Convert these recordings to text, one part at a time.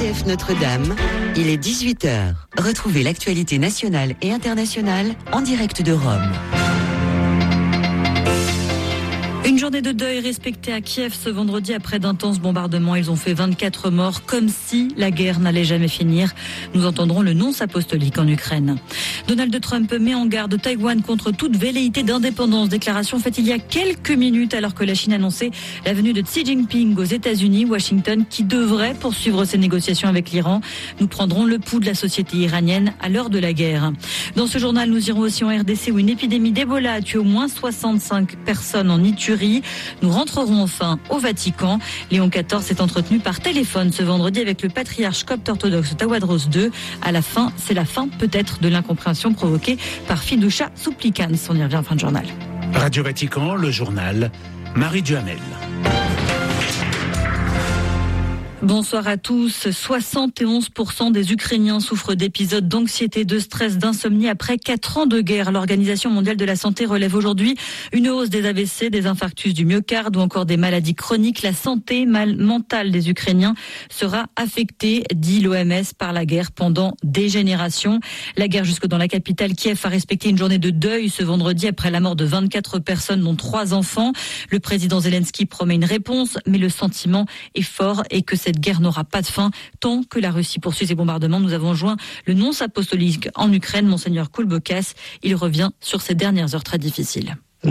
RCF Notre-Dame, il est 18h. Retrouvez l'actualité nationale et internationale en direct de Rome. Une journée de deuil respectée à Kiev ce vendredi après d'intenses bombardements. Ils ont fait 24 morts, comme si la guerre n'allait jamais finir. Nous entendrons le nonce apostolique en Ukraine. Donald Trump met en garde Taïwan contre toute velléité d'indépendance. Déclaration faite il y a quelques minutes alors que la Chine annonçait la venue de Xi Jinping aux États-Unis. Washington qui devrait poursuivre ses négociations avec l'Iran. Nous prendrons le pouls de la société iranienne à l'heure de la guerre. Dans ce journal, nous irons aussi en RDC où une épidémie d'Ebola a tué au moins 65 personnes en Iturie. Nous rentrerons enfin au Vatican. Léon XIV s'est entretenu par téléphone ce vendredi avec le patriarche copte orthodoxe Tawadros II. À la fin, c'est la fin peut-être de l'incompréhension provoquée par Fiducia Supplicans. On y revient en fin de journal. Radio Vatican, le journal, Marie Duhamel. Bonsoir à tous. 71% des Ukrainiens souffrent d'épisodes d'anxiété, de stress, d'insomnie après 4 ans de guerre. L'Organisation mondiale de la santé relève aujourd'hui une hausse des AVC, des infarctus du myocarde ou encore des maladies chroniques. La santé mentale des Ukrainiens sera affectée, dit l'OMS, par la guerre pendant des générations. La guerre jusque dans la capitale, Kiev, a respecté une journée de deuil ce vendredi après la mort de 24 personnes, dont 3 enfants. Le président Zelensky promet une réponse, mais le sentiment est fort et que cette guerre n'aura pas de fin tant que la Russie poursuit ses bombardements. Nous avons joint le nonce apostolique en Ukraine, Monseigneur Kulbokas. Il revient sur ces dernières heures très difficiles. Les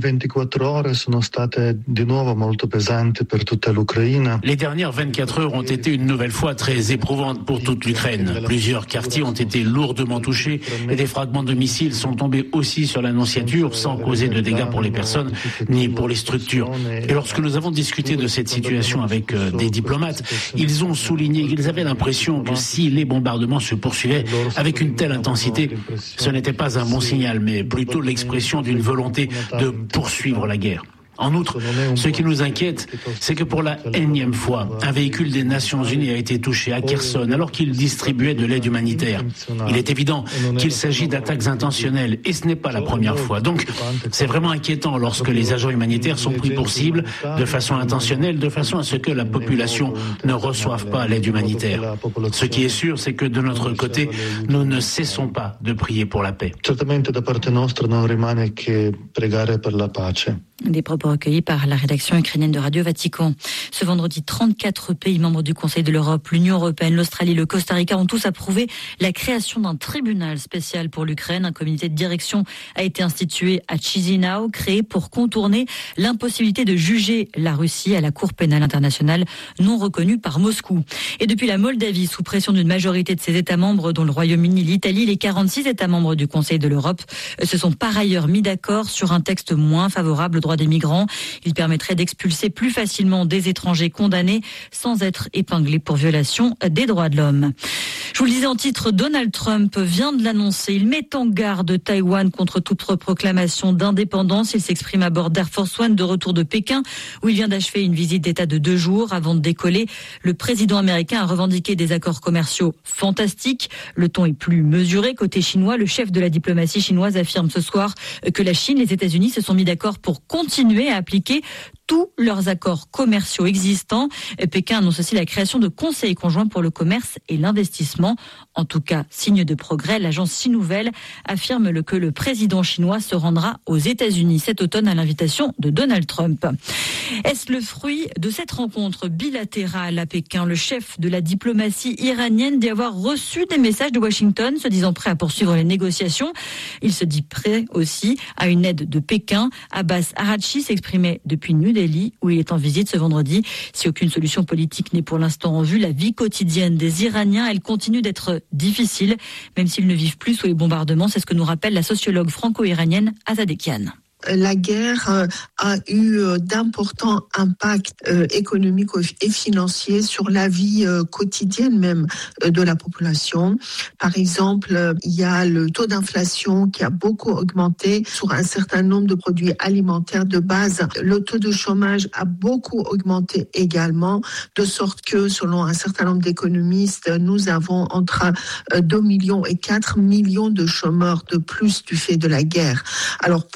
dernières 24 heures ont été une nouvelle fois très éprouvantes pour toute l'Ukraine. Plusieurs quartiers ont été lourdement touchés et des fragments de missiles sont tombés aussi sur l'Annonciature sans causer de dégâts pour les personnes ni pour les structures. Et lorsque nous avons discuté de cette situation avec des diplomates, ils ont souligné qu'ils avaient l'impression que si les bombardements se poursuivaient avec une telle intensité, ce n'était pas un bon signal, mais plutôt l'expression d'une volonté de poursuivre la guerre. En outre, ce qui nous inquiète, c'est que pour la énième fois, un véhicule des Nations Unies a été touché à Kherson alors qu'il distribuait de l'aide humanitaire. Il est évident qu'il s'agit d'attaques intentionnelles et ce n'est pas la première fois. Donc, c'est vraiment inquiétant lorsque les agents humanitaires sont pris pour cible de façon intentionnelle, de façon à ce que la population ne reçoive pas l'aide humanitaire. Ce qui est sûr, c'est que de notre côté, nous ne cessons pas de prier pour la paix. Des propos recueillis par la rédaction ukrainienne de Radio Vatican. Ce vendredi, 34 pays membres du Conseil de l'Europe, l'Union européenne, l'Australie, le Costa Rica ont tous approuvé la création d'un tribunal spécial pour l'Ukraine. Un comité de direction a été institué à Chisinau, créé pour contourner l'impossibilité de juger la Russie à la Cour pénale internationale non reconnue par Moscou. Et depuis la Moldavie, sous pression d'une majorité de ses États membres, dont le Royaume-Uni, l'Italie, les 46 États membres du Conseil de l'Europe se sont par ailleurs mis d'accord sur un texte moins favorable aux droits des migrants. Il permettrait d'expulser plus facilement des étrangers condamnés sans être épinglés pour violation des droits de l'homme. Je vous le disais en titre, Donald Trump vient de l'annoncer. Il met en garde Taïwan contre toute proclamation d'indépendance. Il s'exprime à bord d'Air Force One de retour de Pékin où il vient d'achever une visite d'État de 2 jours. Avant de décoller, le président américain a revendiqué des accords commerciaux fantastiques. Le ton est plus mesuré. Côté chinois, le chef de la diplomatie chinoise affirme ce soir que la Chine et les États-Unis se sont mis d'accord pour continuer à appliquer tous leurs accords commerciaux existants. Pékin annonce aussi la création de conseils conjoints pour le commerce et l'investissement. En tout cas, signe de progrès, l'agence Sinouvelle affirme que le président chinois se rendra aux États-Unis cet automne à l'invitation de Donald Trump. Est-ce le fruit de cette rencontre bilatérale à Pékin? Le chef de la diplomatie iranienne dit avoir reçu des messages de Washington se disant prêt à poursuivre les négociations. Il se dit prêt aussi à une aide de Pékin. Abbas Araghchi s'exprimait depuis New Delhi où il est en visite ce vendredi. Si aucune solution politique n'est pour l'instant en vue, la vie quotidienne des Iraniens, elle continue d'être difficile, même s'ils ne vivent plus sous les bombardements. C'est ce que nous rappelle la sociologue franco-iranienne Azadekian. La guerre a eu d'importants impacts économiques et financiers sur la vie quotidienne même de la population. Par exemple, il y a le taux d'inflation qui a beaucoup augmenté sur un certain nombre de produits alimentaires de base. Le taux de chômage a beaucoup augmenté également, de sorte que, selon un certain nombre d'économistes, nous avons entre 2 millions et 4 millions de chômeurs de plus du fait de la guerre. Alors pourquoi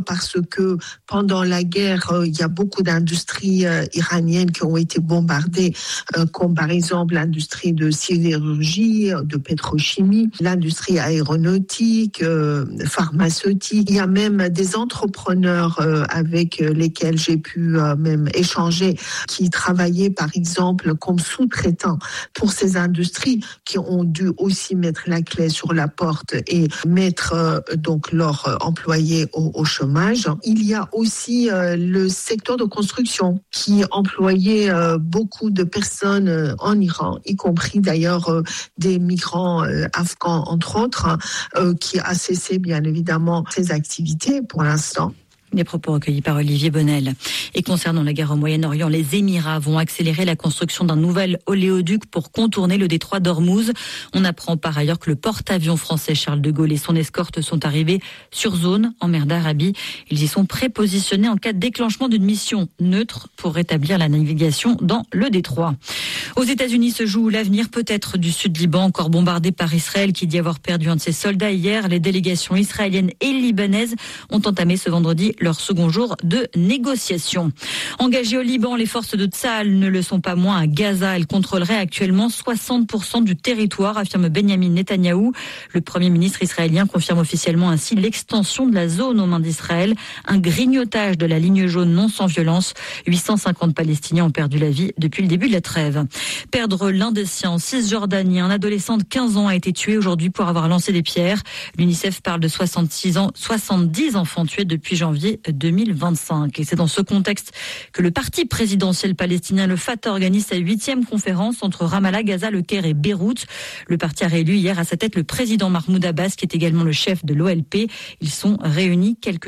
parce que pendant la guerre, il y a beaucoup d'industries iraniennes qui ont été bombardées, comme par exemple l'industrie de sidérurgie, de pétrochimie, l'industrie aéronautique, pharmaceutique. Il y a même des entrepreneurs avec lesquels j'ai pu même échanger, qui travaillaient par exemple comme sous-traitants pour ces industries, qui ont dû aussi mettre la clé sur la porte et mettre donc leurs employés au chômage. Il y a aussi le secteur de construction qui employait beaucoup de personnes en Iran, y compris d'ailleurs des migrants afghans entre autres, qui a cessé bien évidemment ses activités pour l'instant. Des propos recueillis par Olivier Bonnel. Et concernant la guerre au Moyen-Orient, les Émirats vont accélérer la construction d'un nouvel oléoduc pour contourner le détroit d'Ormuz. On apprend par ailleurs que le porte-avions français Charles de Gaulle et son escorte sont arrivés sur zone en mer d'Arabie. Ils y sont prépositionnés en cas de déclenchement d'une mission neutre pour rétablir la navigation dans le détroit. Aux États-Unis se joue l'avenir peut-être du Sud-Liban, encore bombardé par Israël qui dit avoir perdu un de ses soldats hier. Les délégations israéliennes et libanaises ont entamé ce vendredi leur second jour de négociation. Engagées au Liban, les forces de Tsahal ne le sont pas moins à Gaza. Elles contrôleraient actuellement 60% du territoire, affirme Benjamin Netanyahou. Le Premier ministre israélien confirme officiellement ainsi l'extension de la zone aux mains d'Israël. Un grignotage de la ligne jaune non sans violence. 850 Palestiniens ont perdu la vie depuis le début de la trêve. Perdre l'un des siens en Cisjordanie. Un adolescent de 15 ans a été tué aujourd'hui pour avoir lancé des pierres. L'UNICEF parle de 70 enfants tués depuis janvier 2025. Et c'est dans ce contexte que le parti présidentiel palestinien, le Fatah, organise sa 8e conférence entre Ramallah, Gaza, Le Caire et Beyrouth. Le parti a réélu hier à sa tête le président Mahmoud Abbas, qui est également le chef de l'OLP. Ils sont réunis, quelques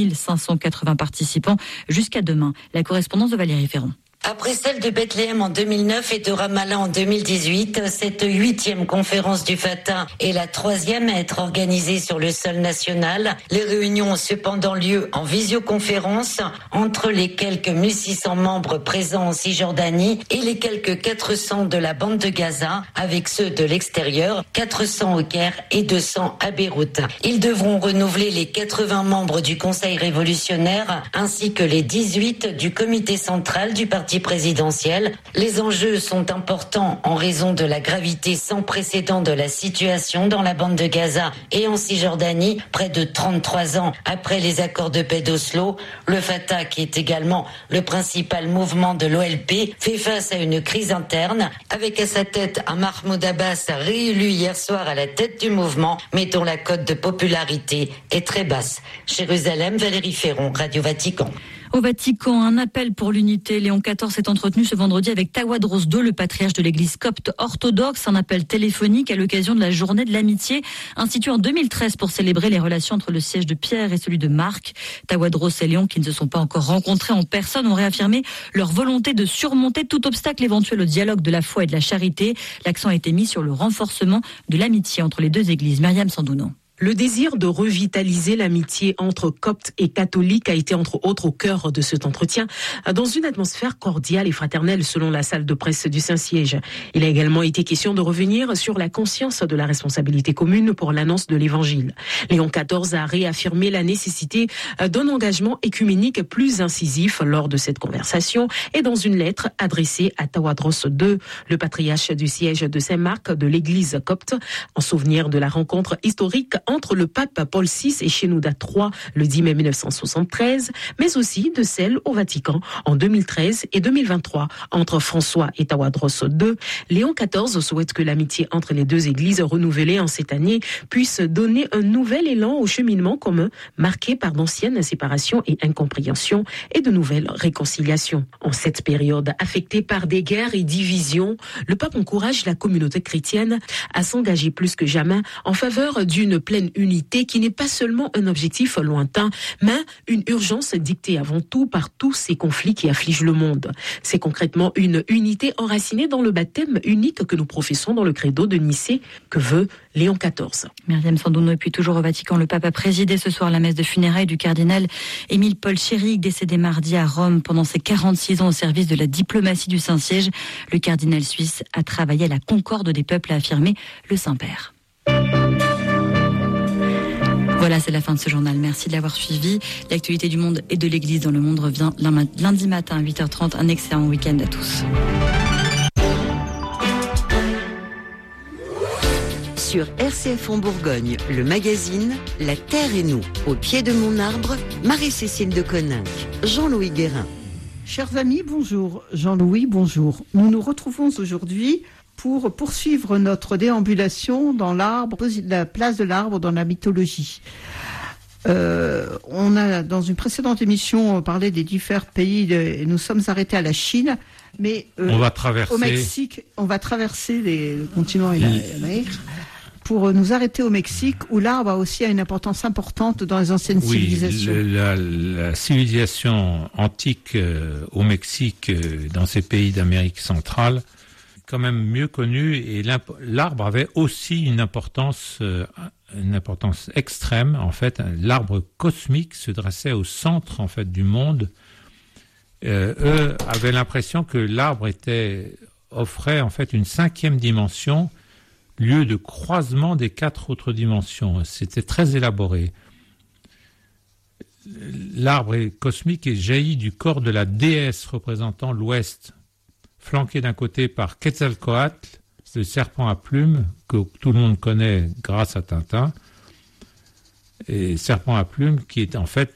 2580 participants jusqu'à demain. La correspondance de Valérie Ferron. Après celle de Bethléem en 2009 et de Ramallah en 2018, cette 8e conférence du Fatah est la 3e à être organisée sur le sol national. Les réunions ont cependant lieu en visioconférence entre les quelques 1600 membres présents en Cisjordanie et les quelques 400 de la bande de Gaza, avec ceux de l'extérieur, 400 au Caire et 200 à Beyrouth. Ils devront renouveler les 80 membres du Conseil révolutionnaire ainsi que les 18 du comité central du parti présidentiel. Les enjeux sont importants en raison de la gravité sans précédent de la situation dans la bande de Gaza et en Cisjordanie, près de 33 ans après les accords de paix d'Oslo. Le Fatah, qui est également le principal mouvement de l'OLP, fait face à une crise interne, avec à sa tête un Mahmoud Abbas réélu hier soir à la tête du mouvement, mais dont la cote de popularité est très basse. Jérusalem, Valérie Ferron, Radio Vatican. Au Vatican, un appel pour l'unité. Léon XIV s'est entretenu ce vendredi avec Tawadros II, le patriarche de l'église copte orthodoxe. Un appel téléphonique à l'occasion de la journée de l'amitié, instituée en 2013 pour célébrer les relations entre le siège de Pierre et celui de Marc. Tawadros et Léon, qui ne se sont pas encore rencontrés en personne, ont réaffirmé leur volonté de surmonter tout obstacle éventuel au dialogue de la foi et de la charité. L'accent a été mis sur le renforcement de l'amitié entre les deux églises. Myriam Sandouno. Le désir de revitaliser l'amitié entre coptes et catholiques a été entre autres au cœur de cet entretien, dans une atmosphère cordiale et fraternelle selon la salle de presse du Saint-Siège. Il a également été question de revenir sur la conscience de la responsabilité commune pour l'annonce de l'Évangile. Léon XIV a réaffirmé la nécessité d'un engagement écuménique plus incisif lors de cette conversation et dans une lettre adressée à Tawadros II, le patriarche du siège de Saint-Marc de l'église copte, en souvenir de la rencontre historique entre le pape Paul VI et Shenouda III le 10 mai 1973, mais aussi de celle au Vatican en 2013 et 2023 entre François et Tawadros II. Léon XIV souhaite que l'amitié entre les deux églises renouvelée en cette année puisse donner un nouvel élan au cheminement commun marqué par d'anciennes séparations et incompréhensions et de nouvelles réconciliations. En cette période affectée par des guerres et divisions, le pape encourage la communauté chrétienne à s'engager plus que jamais en faveur d'une pleine unité qui n'est pas seulement un objectif lointain, mais une urgence dictée avant tout par tous ces conflits qui affligent le monde. C'est concrètement une unité enracinée dans le baptême unique que nous professons dans le credo de Nicée que veut Léon XIV. Myriam Sandouno, et puis toujours au Vatican, le pape a présidé ce soir la messe de funérailles du cardinal Émile Paul Chéric, décédé mardi à Rome pendant ses 46 ans au service de la diplomatie du Saint-Siège. Le cardinal suisse a travaillé à la concorde des peuples, a affirmé le Saint-Père. Voilà, c'est la fin de ce journal. Merci de l'avoir suivi. L'actualité du monde et de l'Église dans le monde revient lundi matin à 8h30. Un excellent week-end à tous. Sur RCF en Bourgogne, le magazine La Terre et nous, au pied de mon arbre, Marie-Cécile de Coninck, Jean-Louis Guérin. Chers amis, bonjour. Jean-Louis, bonjour. Nous nous retrouvons aujourd'hui pour poursuivre notre déambulation dans la place de l'arbre dans la mythologie. On a, dans une précédente émission, parlé des différents pays et nous sommes arrêtés à la Chine. Mais on va traverser... au Mexique, on va traverser le continent et la mer pour nous arrêter au Mexique, où l'arbre a aussi une importance importante dans les anciennes civilisations. La civilisation antique au Mexique, dans ces pays d'Amérique centrale, quand même mieux connue, et l'arbre avait aussi une importance extrême. En fait, l'arbre cosmique se dressait au centre en fait du monde. Eux avaient l'impression que l'arbre offrait en fait une 5e dimension, lieu de croisement des 4 autres dimensions. C'était très élaboré. L'arbre est cosmique et jaillit du corps de la déesse représentant l'Ouest, flanqué d'un côté par Quetzalcoatl, le serpent à plumes que tout le monde connaît grâce à Tintin, et serpent à plumes qui est en fait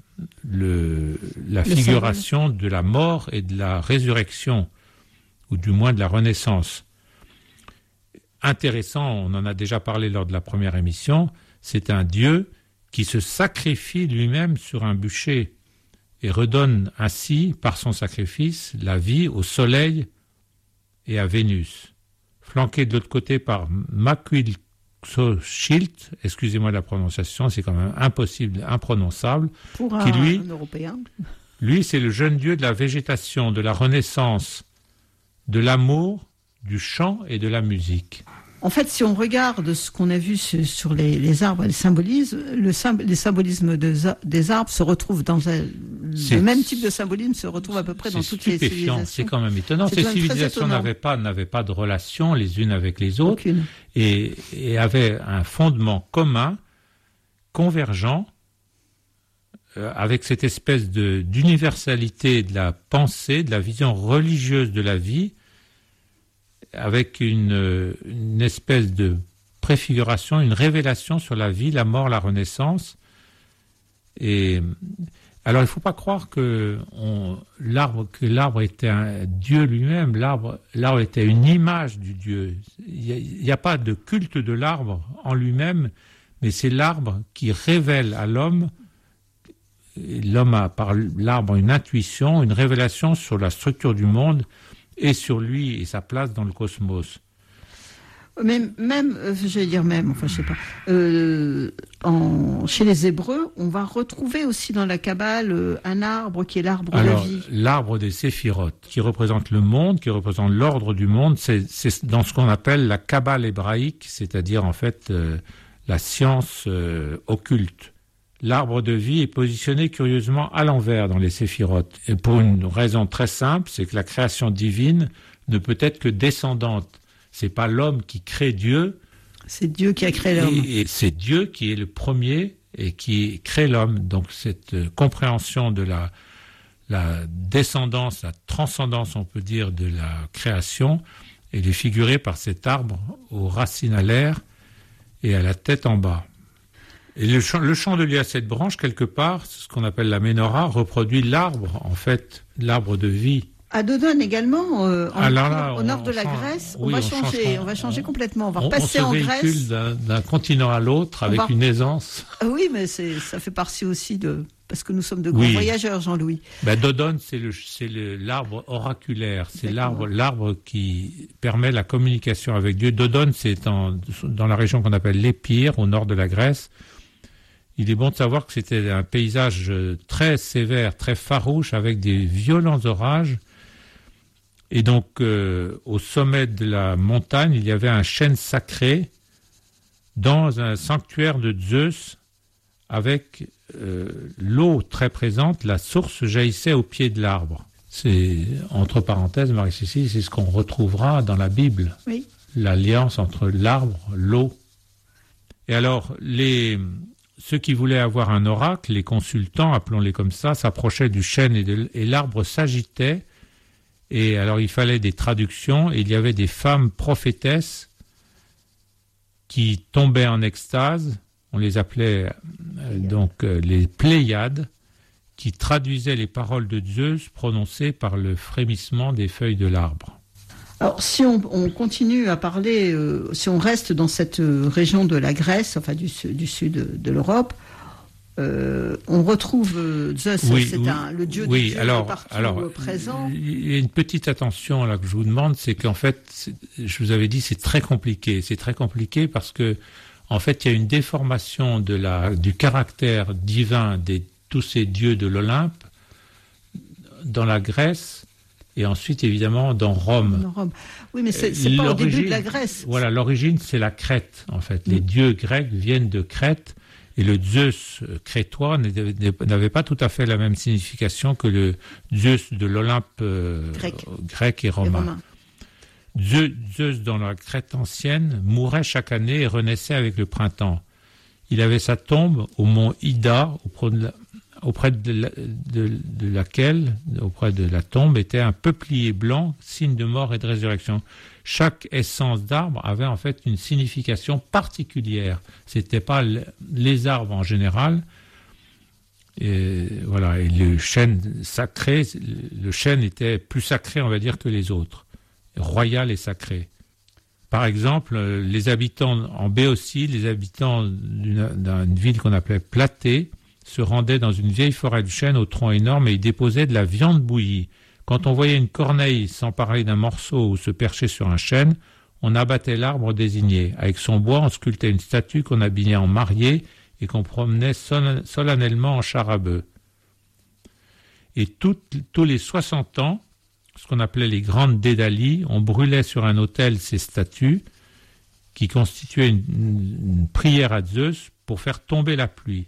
la figuration de la mort et de la résurrection, ou du moins de la renaissance. Intéressant, on en a déjà parlé lors de la première émission, c'est un dieu qui se sacrifie lui-même sur un bûcher et redonne ainsi, par son sacrifice, la vie au soleil et à Vénus. Flanqué de l'autre côté par Macuilxochitl, excusez-moi de la prononciation, c'est quand même impossible, imprononçable, pour qui un Européen. Lui, c'est le jeune dieu de la végétation, de la renaissance, de l'amour, du chant et de la musique. En fait, si on regarde ce qu'on a vu sur les arbres et les symbolismes, les symbolismes des arbres se retrouvent dans le même type de symbolisme se retrouve à peu près dans toutes les civilisations. C'est quand même étonnant. Ces civilisations n'avaient pas de relation les unes avec les autres. Aucune. et avaient un fondement commun, convergent, avec cette espèce d'universalité de la pensée, de la vision religieuse de la vie, avec une espèce de préfiguration, une révélation sur la vie, la mort, la renaissance. Et alors, il ne faut pas croire que l'arbre était un Dieu lui-même. L'arbre était une image du Dieu. Il n'y a pas de culte de l'arbre en lui-même, mais c'est l'arbre qui révèle à l'homme. L'homme a par l'arbre une intuition, une révélation sur la structure du monde et sur lui et sa place dans le cosmos. Chez les Hébreux, on va retrouver aussi dans la Kabbale un arbre qui est l'arbre de vie. L'arbre des séphirotes, qui représente le monde, qui représente l'ordre du monde, c'est dans ce qu'on appelle la Kabbale hébraïque, c'est-à-dire en fait la science occulte. L'arbre de vie est positionné curieusement à l'envers dans les séphirotes. Et pour une raison très simple, c'est que la création divine ne peut être que descendante. C'est pas l'homme qui crée Dieu. C'est Dieu qui a créé l'homme. Et c'est Dieu qui est le premier et qui crée l'homme. Donc cette compréhension de la descendance, la transcendance, on peut dire, de la création, elle est figurée par cet arbre aux racines à l'air et à la tête en bas. Et le chandelier à 7 branches, quelque part, ce qu'on appelle la menorah, reproduit l'arbre, en fait, l'arbre de vie. À Dodone également, au nord de la Grèce, on va changer complètement. On va repasser en Grèce. On se véhicule d'un continent à l'autre avec une aisance. Oui, mais ça fait partie aussi parce que nous sommes de grands voyageurs, Jean-Louis. Dodone, c'est l'arbre oraculaire. C'est l'arbre qui permet la communication avec Dieu. Dodone, c'est dans la région qu'on appelle l'Épire, au nord de la Grèce. Il est bon de savoir que c'était un paysage très sévère, très farouche, avec des violents orages. Et donc, au sommet de la montagne, il y avait un chêne sacré dans un sanctuaire de Zeus, avec l'eau très présente. La source jaillissait au pied de l'arbre. C'est, entre parenthèses, Marie-Cécile, c'est ce qu'on retrouvera dans la Bible. Oui. L'alliance entre l'arbre, l'eau. Et alors, ceux qui voulaient avoir un oracle, les consultants, appelons-les comme ça, s'approchaient du chêne et l'arbre s'agitait. Et alors il fallait des traductions, et il y avait des femmes prophétesses qui tombaient en extase, on les appelait les Pléiades, qui traduisaient les paroles de Zeus prononcées par le frémissement des feuilles de l'arbre. Alors, si on continue à parler, si on reste dans cette région de la Grèce, enfin du sud de l'Europe, on retrouve Zeus, le dieu du Dieu partout présent. Il y a une petite attention là que je vous demande, c'est qu'en fait, je vous avais dit, c'est très compliqué. C'est très compliqué parce que, en fait, il y a une déformation du caractère divin de tous ces dieux de l'Olympe dans la Grèce. Et ensuite, évidemment, dans Rome. Oui, mais c'est pas au début de la Grèce. Voilà, l'origine, c'est la Crète, en fait. Les dieux grecs viennent de Crète, et le Zeus crétois n'avait pas tout à fait la même signification que le Zeus de l'Olympe grec et romain. Zeus, dans la Crète ancienne, mourait chaque année et renaissait avec le printemps. Il avait sa tombe au mont Ida, auprès de la tombe était un peuplier blanc, signe de mort et de résurrection. Chaque essence d'arbre avait en fait une signification particulière. C'était pas les arbres en général. Et voilà. Et le chêne sacré, le chêne était plus sacré, on va dire, que les autres, royal et sacré. Par exemple, les habitants en Béotie, les habitants d'une ville qu'on appelait Platée, se rendaient dans une vieille forêt de chêne au tronc énorme et y déposaient de la viande bouillie. Quand on voyait une corneille s'emparer d'un morceau ou se percher sur un chêne, on abattait l'arbre désigné. Avec son bois, on sculptait une statue qu'on habillait en mariée et qu'on promenait solennellement en char à bœuf. Et tous les 60 ans, ce qu'on appelait les grandes dédalies, on brûlait sur un autel ces statues qui constituaient une prière à Zeus pour faire tomber la pluie.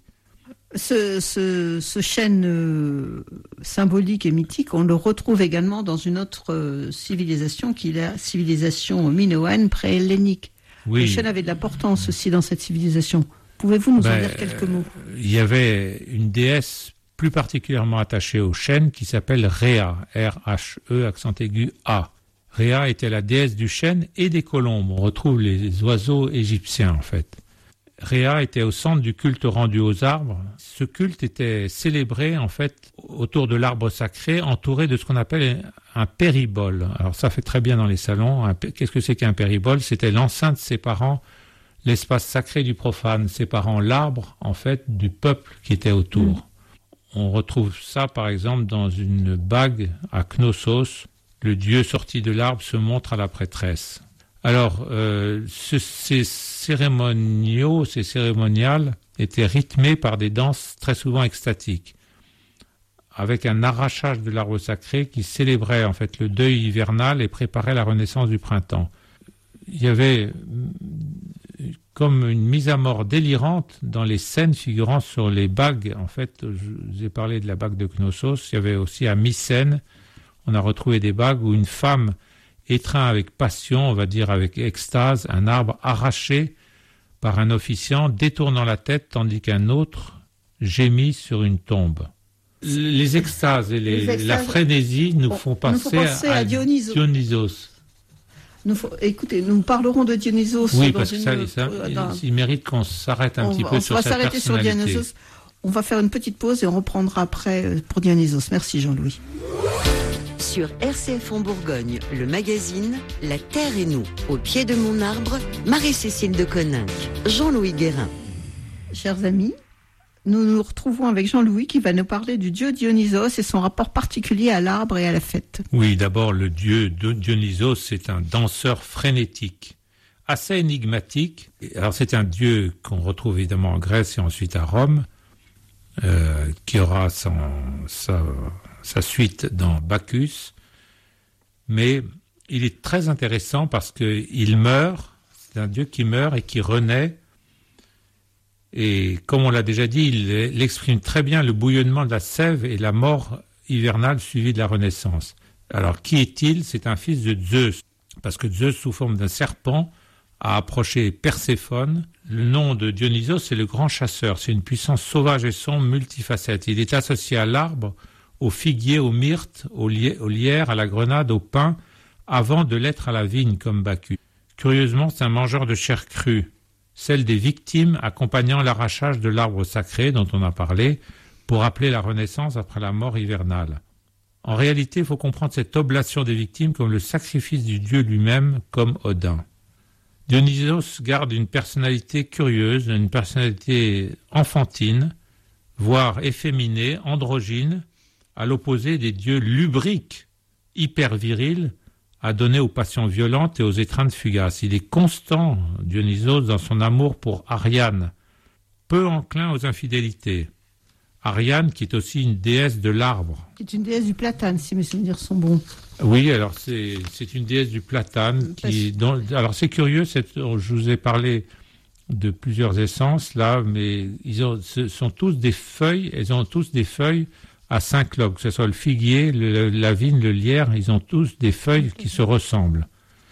Ce chêne symbolique et mythique, on le retrouve également dans une autre civilisation qui est la civilisation minoenne pré-hellénique. Oui. Le chêne avait de l'importance aussi dans cette civilisation. Pouvez-vous nous en dire quelques mots ? Il y avait une déesse plus particulièrement attachée au chêne qui s'appelle Rhea, R-H-E, accent aigu A. Rhea était la déesse du chêne et des colombes. On retrouve les oiseaux égyptiens en fait. Rhea était au centre du culte rendu aux arbres. Ce culte était célébré en fait autour de l'arbre sacré, entouré de ce qu'on appelle un péribole. Alors ça fait très bien dans les salons. Qu'est-ce que c'est qu'un péribole ? C'était l'enceinte séparant l'espace sacré du profane, séparant l'arbre en fait du peuple qui était autour. On retrouve ça par exemple dans une bague à Knossos. Le dieu sorti de l'arbre se montre à la prêtresse. Alors, ces cérémoniales étaient rythmés par des danses très souvent extatiques, avec un arrachage de l'arbre sacré qui célébrait en fait le deuil hivernal et préparait la renaissance du printemps. Il y avait comme une mise à mort délirante dans les scènes figurant sur les bagues. En fait, je vous ai parlé de la bague de Knossos. Il y avait aussi à Mycène, on a retrouvé des bagues où une femme étreint avec passion, on va dire avec extase, un arbre arraché par un officiant détournant la tête tandis qu'un autre gémit sur une tombe. Les extases et la frénésie nous font penser à Dionysos. Écoutez, nous parlerons de Dionysos. Oui, parce que il mérite qu'on s'arrête un petit peu sur sa personnalité. On va s'arrêter sur Dionysos. On va faire une petite pause et on reprendra après pour Dionysos. Merci Jean-Louis. Sur RCF en Bourgogne, le magazine La Terre et nous, au pied de mon arbre, Marie-Cécile de Coninck, Jean-Louis Guérin. Chers amis, nous nous retrouvons avec Jean-Louis qui va nous parler du dieu Dionysos et son rapport particulier à l'arbre et à la fête. Oui, d'abord le dieu Dionysos, c'est un danseur frénétique, assez énigmatique. Alors c'est un dieu qu'on retrouve évidemment en Grèce et ensuite à Rome, qui aura sa suite dans Bacchus, mais il est très intéressant parce qu'il meurt, c'est un dieu qui meurt et qui renaît, et comme on l'a déjà dit, il exprime très bien le bouillonnement de la sève et la mort hivernale suivie de la renaissance. Alors qui est-il ? C'est un fils de Zeus, parce que Zeus, sous forme d'un serpent, a approché Perséphone, le nom de Dionysos, c'est le grand chasseur. C'est une puissance sauvage et sombre, multifacette. Il est associé à l'arbre, au figuier, au myrte, au lierre, à la grenade, au pin, avant de l'être à la vigne comme Bacchus. Curieusement, c'est un mangeur de chair crue, celle des victimes accompagnant l'arrachage de l'arbre sacré dont on a parlé, pour rappeler la renaissance après la mort hivernale. En réalité, il faut comprendre cette oblation des victimes comme le sacrifice du dieu lui-même, comme Odin. Dionysos garde une personnalité curieuse, une personnalité enfantine, voire efféminée, androgyne, à l'opposé des dieux lubriques, hyper virils, adonnés aux passions violentes et aux étreintes fugaces. Il est constant, Dionysos, dans son amour pour Ariane, peu enclin aux infidélités. Ariane, qui est aussi une déesse de l'arbre. Qui est une déesse du platane, si mes souvenirs sont bons. Oui, alors c'est une déesse du platane. Alors c'est curieux, je vous ai parlé de plusieurs essences là, mais ce sont tous des feuilles, elles ont tous des feuilles à 5 lobes, que ce soit le figuier, la vigne, le lierre, ils ont tous des feuilles qui se ressemblent.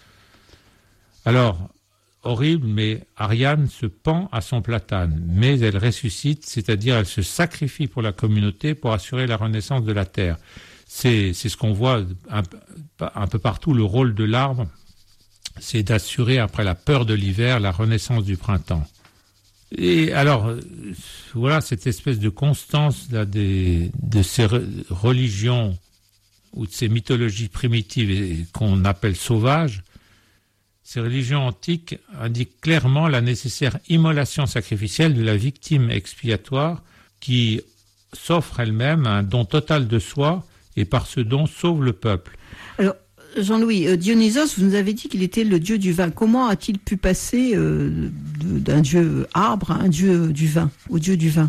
Alors, horrible, mais Ariane se pend à son platane, mais elle ressuscite, c'est-à-dire elle se sacrifie pour la communauté pour assurer la renaissance de la terre. C'est ce qu'on voit un peu partout, le rôle de l'arbre, c'est d'assurer après la peur de l'hiver la renaissance du printemps. Et alors, voilà cette espèce de constance là, de ces religions ou de ces mythologies primitives qu'on appelle sauvages. Ces religions antiques indiquent clairement la nécessaire immolation sacrificielle de la victime expiatoire qui s'offre elle-même un don total de soi et par ce don sauve le peuple. Alors, Jean-Louis, Dionysos, vous nous avez dit qu'il était le dieu du vin. Comment a-t-il pu passer d'un dieu arbre à un dieu du vin, au dieu du vin ?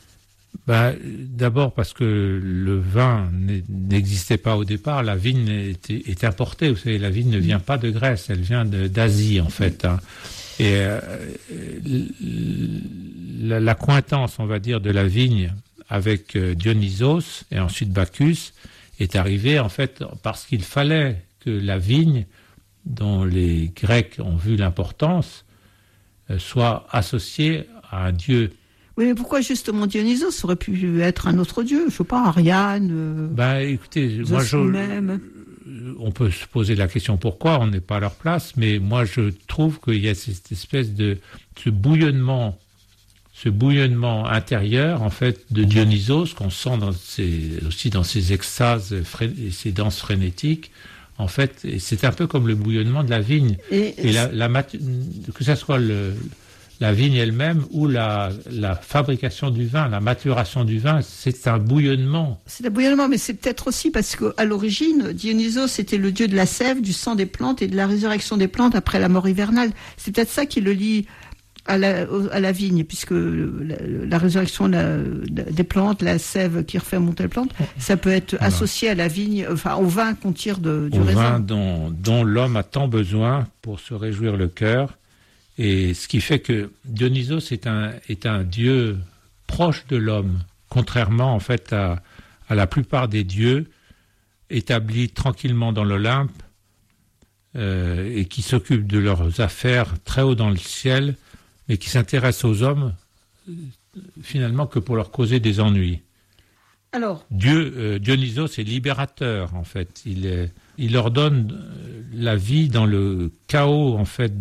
D'abord parce que le vin n'existait pas au départ, la vigne est importée. Vous savez, la vigne ne vient pas de Grèce, elle vient d'Asie en fait. Hein. Et la coïncidence, on va dire, de la vigne avec Dionysos et ensuite Bacchus est arrivée en fait parce qu'il fallait que la vigne, dont les Grecs ont vu l'importance, soit associée à un dieu. Oui, mais pourquoi justement Dionysos aurait pu être un autre dieu ? Je sais pas, Ariane. Écoutez, on peut se poser la question pourquoi, on n'est pas à leur place, mais moi je trouve qu'il y a cette espèce de ce bouillonnement intérieur en fait de Dionysos qu'on sent aussi dans ses extases et ses danses frénétiques. En fait, et c'est un peu comme le bouillonnement de la vigne. Et que ce soit la vigne elle-même ou la fabrication du vin, la maturation du vin, c'est un bouillonnement. C'est un bouillonnement, mais c'est peut-être aussi parce qu'à l'origine, Dionysos était le dieu de la sève, du sang des plantes et de la résurrection des plantes après la mort hivernale. C'est peut-être ça qui le lie à la vigne, puisque la résurrection des plantes, la sève qui refait monter les plantes, ça peut être associé à la vigne, enfin au vin qu'on tire du raisin. Au vin dont l'homme a tant besoin pour se réjouir le cœur. Et ce qui fait que Dionysos est un dieu proche de l'homme, contrairement en fait à la plupart des dieux établis tranquillement dans l'Olympe et qui s'occupent de leurs affaires très haut dans le ciel, mais qui s'intéressent aux hommes finalement que pour leur causer des ennuis. Alors, Dionysos est libérateur en fait. Il leur donne la vie dans le chaos en fait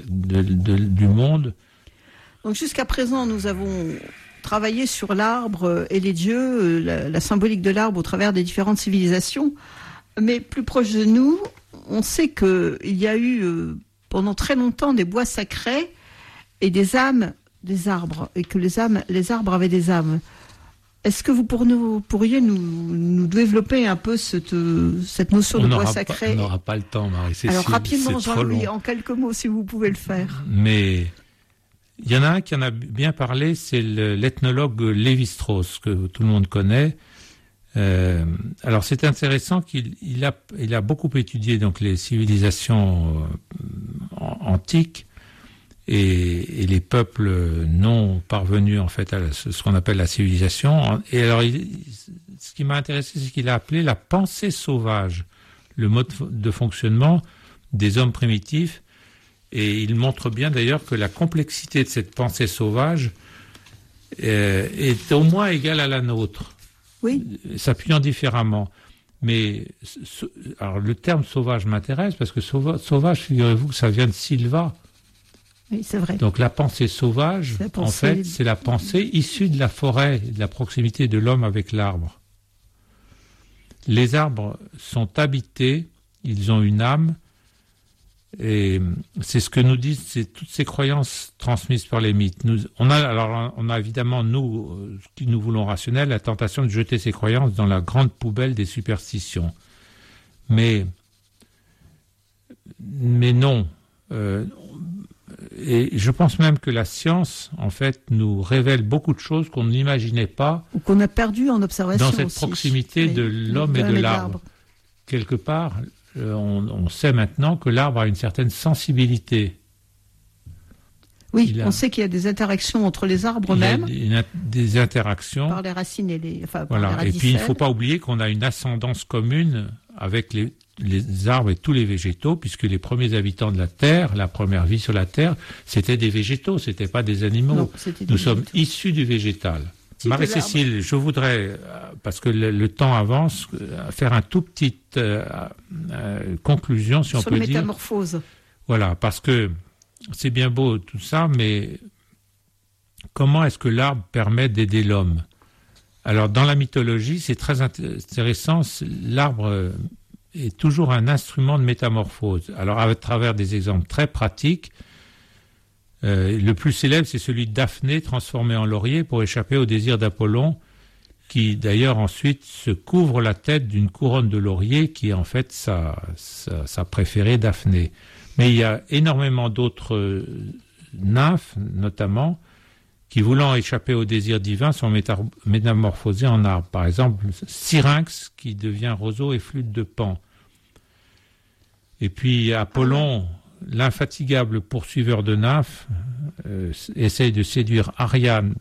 du monde. Donc jusqu'à présent, nous avons travaillé sur l'arbre et les dieux, la symbolique de l'arbre au travers des différentes civilisations. Mais plus proche de nous, on sait qu'il y a eu pendant très longtemps des bois sacrés et des âmes des arbres, et que les arbres avaient des âmes. Est-ce que vous pourriez nous développer un peu cette notion de bois sacré ? On n'aura pas le temps, Marie-Cécile. Alors rapidement, Jean-Louis, en quelques mots, si vous pouvez le faire. Mais il y en a un qui en a bien parlé, c'est l'ethnologue Lévi-Strauss, que tout le monde connaît. Alors c'est intéressant qu'il a beaucoup étudié donc les civilisations antiques et les peuples non parvenus en fait à ce qu'on appelle la civilisation. Et alors ce qui m'a intéressé, c'est qu'il a appelé la pensée sauvage le mode de fonctionnement des hommes primitifs. Et il montre bien d'ailleurs que la complexité de cette pensée sauvage est au moins égale à la nôtre. Oui. S'appuyant différemment. Mais alors le terme sauvage m'intéresse parce que sauvage, figurez-vous que ça vient de Silva. Oui, c'est vrai. Donc la pensée sauvage, en fait, c'est la pensée issue de la forêt, de la proximité de l'homme avec l'arbre. Les arbres sont habités, ils ont une âme, et c'est ce que nous disent toutes ces croyances transmises par les mythes. On a évidemment, nous, qui nous voulons rationnels, la tentation de jeter ces croyances dans la grande poubelle des superstitions. Mais non. Et je pense même que la science, en fait, nous révèle beaucoup de choses qu'on n'imaginait pas. Ou qu'on a perdu en observation dans cette aussi. proximité de l'homme et de l'arbre. Quelque part, on sait maintenant que l'arbre a une certaine sensibilité. Oui, on sait qu'il y a des interactions entre les arbres même. Il y a des interactions. Par les racines et les... Enfin, voilà. par les et puis, il ne faut pas oublier qu'on a une ascendance commune avec les arbres et tous les végétaux, puisque les premiers habitants de la Terre, la première vie sur la Terre, c'était des végétaux, c'était pas des animaux. Non, Nous sommes issus du végétal. Marie-Cécile, je voudrais, parce que le temps avance, faire un tout petite conclusion, si on peut dire. Sur la métamorphose. Voilà, parce que c'est bien beau tout ça, mais comment est-ce que l'arbre permet d'aider l'homme ? Alors, dans la mythologie, c'est très intéressant, l'arbre est toujours un instrument de métamorphose. Alors, à travers des exemples très pratiques, le plus célèbre, c'est celui de Daphné, transformée en laurier pour échapper au désir d'Apollon, qui d'ailleurs ensuite se couvre la tête d'une couronne de laurier qui est en fait sa préférée Daphné. Mais il y a énormément d'autres nymphes, notamment, qui, voulant échapper au désir divin, sont métamorphosées en arbre. Par exemple, Syrinx, qui devient roseau et flûte de Pan. Et puis Apollon, l'infatigable poursuiveur de nymphes, essaye de séduire Ariane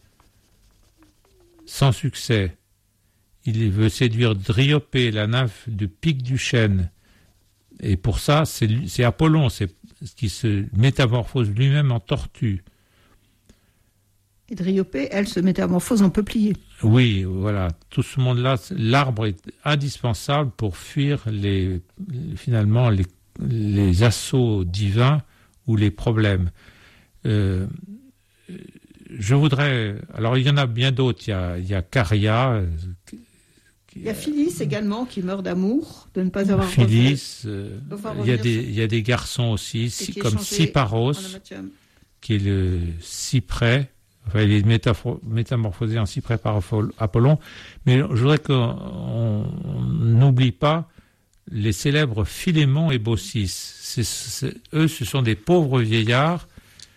sans succès. Il veut séduire Dryopée, la nymphe de Pic du Chêne. Et pour ça, c'est Apollon qui se métamorphose lui-même en tortue. Et Dryopée, elle se métamorphose en peuplier. Oui, voilà. Tout ce monde-là, l'arbre est indispensable pour fuir finalement les assauts divins ou les problèmes. Je voudrais... Alors, il y en a bien d'autres. Il y a Caria. Il y a Phyllis également, qui meurt d'amour, de ne pas avoir Phyllis. Il y a des garçons aussi, comme Cyparos, qui est le cyprès. Enfin, il est métamorphosé en cyprès par Apollon. Mais je voudrais qu'on n'oublie pas les célèbres Philémon et Baucis. Eux, ce sont des pauvres vieillards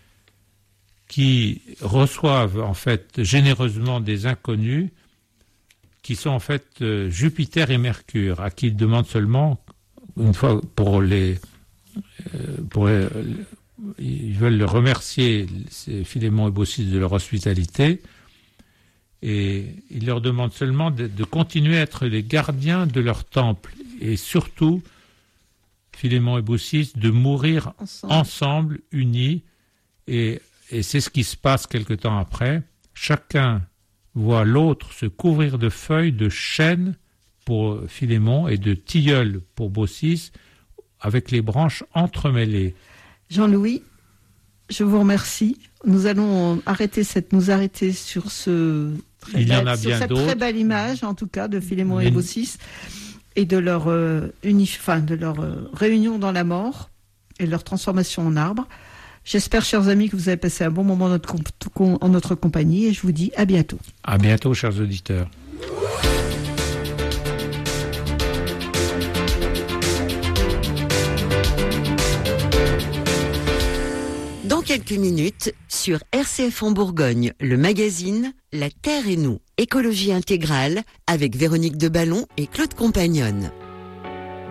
qui reçoivent en fait généreusement des inconnus qui sont en fait Jupiter et Mercure, à qui ils demandent seulement, une fois ils veulent remercier Philémon et Baucis de leur hospitalité, et ils leur demandent seulement de continuer à être les gardiens de leur temple, et surtout, Philémon et Baucis, de mourir ensemble unis, et c'est ce qui se passe quelque temps après. Chacun voit l'autre se couvrir de feuilles de chêne pour Philémon et de tilleul pour Baucis, avec les branches entremêlées. Jean-Louis, je vous remercie. Nous allons nous arrêter sur cette très belle image, en tout cas, de Philémon et Baucis, et de leur réunion dans la mort et de leur transformation en arbre. J'espère, chers amis, que vous avez passé un bon moment en notre compagnie, et je vous dis à bientôt. À bientôt, chers auditeurs. Dans quelques minutes, sur RCF en Bourgogne, le magazine La Terre et nous, écologie intégrale, avec Véronique de Ballon et Claude Compagnonne.